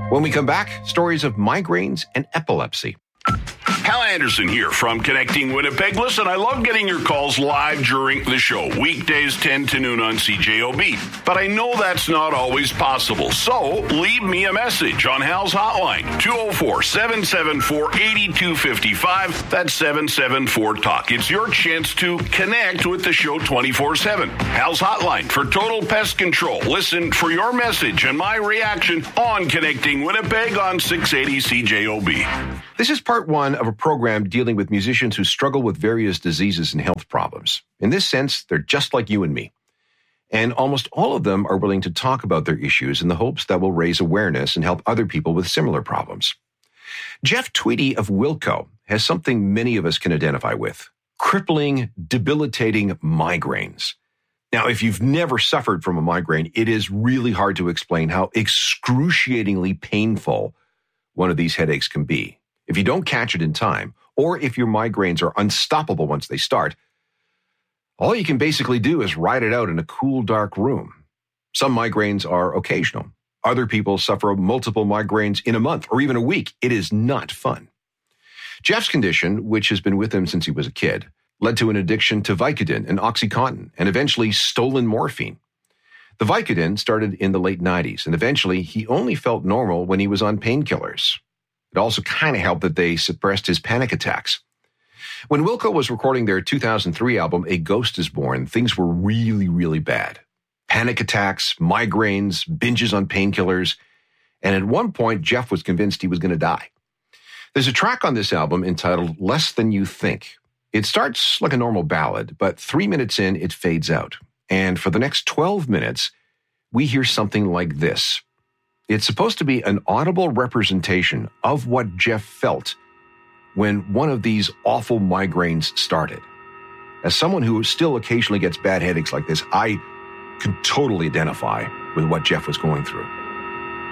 When we come back, stories of migraines and epilepsy. Hal Anderson here from Connecting Winnipeg. Listen, I love getting your calls live during the show, weekdays 10 to noon on CJOB. But I know that's not always possible. So leave me a message on Hal's hotline, 204-774-8255. That's 774-TALK. It's your chance to connect with the show 24/7. Hal's hotline for total pest control. Listen for your message and my reaction on Connecting Winnipeg on 680 CJOB. This is part one of a program dealing with musicians who struggle with various diseases and health problems. In this sense, they're just like you and me. And almost all of them are willing to talk about their issues in the hopes that will raise awareness and help other people with similar problems. Jeff Tweedy of Wilco has something many of us can identify with: crippling, debilitating migraines. Now, if you've never suffered from a migraine, it is really hard to explain how excruciatingly painful one of these headaches can be. If you don't catch it in time, or if your migraines are unstoppable once they start, all you can basically do is ride it out in a cool, dark room. Some migraines are occasional. Other people suffer multiple migraines in a month or even a week. It is not fun. Jeff's condition, which has been with him since he was a kid, led to an addiction to Vicodin and OxyContin and eventually stolen morphine. The Vicodin started in the late 90s, and eventually he only felt normal when he was on painkillers. It also kind of helped that they suppressed his panic attacks. When Wilco was recording their 2003 album, A Ghost is Born, things were really, really bad. Panic attacks, migraines, binges on painkillers, and at one point, Jeff was convinced he was going to die. There's a track on this album entitled Less Than You Think. It starts like a normal ballad, but 3 minutes in, it fades out. And for the next 12 minutes, we hear something like this. It's supposed to be an audible representation of what Jeff felt when one of these awful migraines started. As someone who still occasionally gets bad headaches like this, I can totally identify with what Jeff was going through.